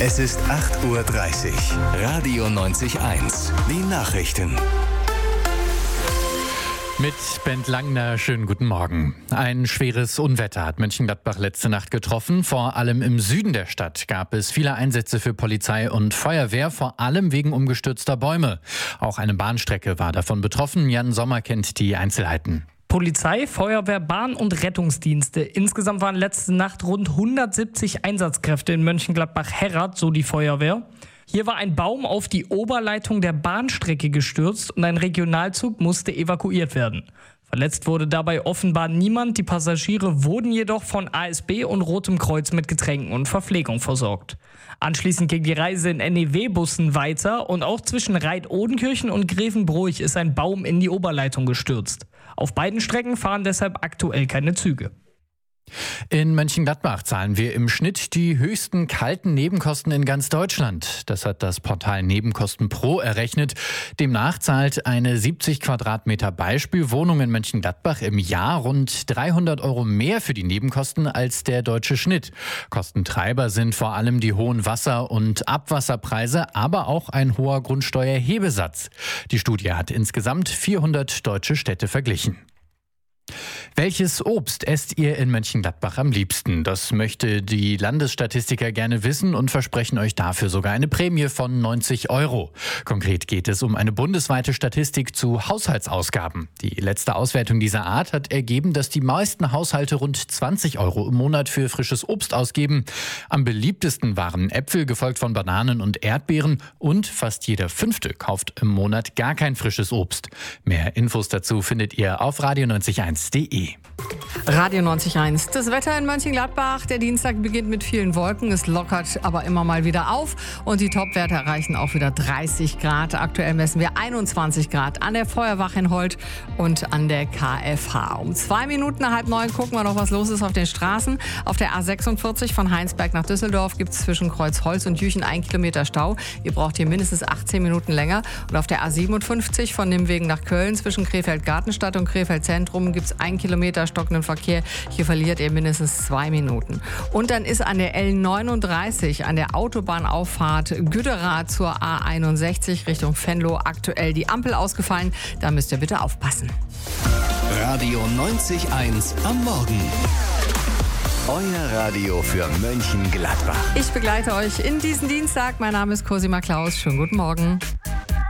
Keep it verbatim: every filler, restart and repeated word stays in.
Es ist acht Uhr dreißig. Radio neunzig eins. Die Nachrichten. Mit Bent Langner, schönen guten Morgen. Ein schweres Unwetter hat Mönchengladbach letzte Nacht getroffen. Vor allem im Süden der Stadt gab es viele Einsätze für Polizei und Feuerwehr, vor allem wegen umgestürzter Bäume. Auch eine Bahnstrecke war davon betroffen. Jan Sommer kennt die Einzelheiten. Polizei, Feuerwehr, Bahn und Rettungsdienste. Insgesamt waren letzte Nacht rund hundertsiebzig Einsatzkräfte in Mönchengladbach-Herrad, so die Feuerwehr. Hier war ein Baum auf die Oberleitung der Bahnstrecke gestürzt und ein Regionalzug musste evakuiert werden. Verletzt wurde dabei offenbar niemand. Die Passagiere wurden jedoch von A S B und Rotem Kreuz mit Getränken und Verpflegung versorgt. Anschließend ging die Reise in N E W-Bussen weiter und auch zwischen Reit-Odenkirchen und Grevenbroich ist ein Baum in die Oberleitung gestürzt. Auf beiden Strecken fahren deshalb aktuell keine Züge. In Mönchengladbach zahlen wir im Schnitt die höchsten kalten Nebenkosten in ganz Deutschland. Das hat das Portal Nebenkosten Pro errechnet. Demnach zahlt eine siebzig Quadratmeter Beispielwohnung in Mönchengladbach im Jahr rund dreihundert Euro mehr für die Nebenkosten als der deutsche Schnitt. Kostentreiber sind vor allem die hohen Wasser- und Abwasserpreise, aber auch ein hoher Grundsteuerhebesatz. Die Studie hat insgesamt vierhundert deutsche Städte verglichen. Welches Obst esst ihr in Mönchengladbach am liebsten? Das möchte die Landesstatistiker gerne wissen und versprechen euch dafür sogar eine Prämie von neunzig Euro. Konkret geht es um eine bundesweite Statistik zu Haushaltsausgaben. Die letzte Auswertung dieser Art hat ergeben, dass die meisten Haushalte rund zwanzig Euro im Monat für frisches Obst ausgeben. Am beliebtesten waren Äpfel, gefolgt von Bananen und Erdbeeren, und fast jeder Fünfte kauft im Monat gar kein frisches Obst. Mehr Infos dazu findet ihr auf radio neunzig eins punkt de. Radio neunzig eins. Das Wetter in Mönchengladbach. Der Dienstag beginnt mit vielen Wolken. Es lockert aber immer mal wieder auf. Und die Topwerte erreichen auch wieder dreißig Grad. Aktuell messen wir einundzwanzig Grad an der Feuerwache in Holt und an der K F H. Um zwei Minuten nach halb neun gucken wir noch, was los ist auf den Straßen. Auf der A sechsundvierzig von Heinsberg nach Düsseldorf gibt es zwischen Kreuzholz und Jüchen ein Kilometer Stau. Ihr braucht hier mindestens achtzehn Minuten länger. Und auf der A siebenundfünfzig von Nimwegen nach Köln zwischen Krefeld-Gartenstadt und Krefeld-Zentrum gibt es ein Kilometer stockenden Verkehr. Hier verliert ihr mindestens zwei Minuten. Und dann ist an der L neununddreißig, an der Autobahnauffahrt Güderath zur A einundsechzig Richtung Venlo aktuell die Ampel ausgefallen. Da müsst ihr bitte aufpassen. Radio neunzig eins am Morgen. Euer Radio für Mönchengladbach. Ich begleite euch in diesen Dienstag. Mein Name ist Cosima Klaus. Schönen guten Morgen.